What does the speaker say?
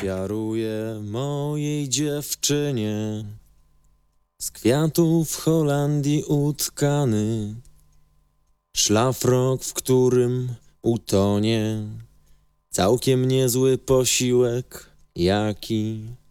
Ofiaruję mojej dziewczynie z kwiatów w Holandii utkany szlafrok, w którym utonie całkiem niezły posiłek, jaki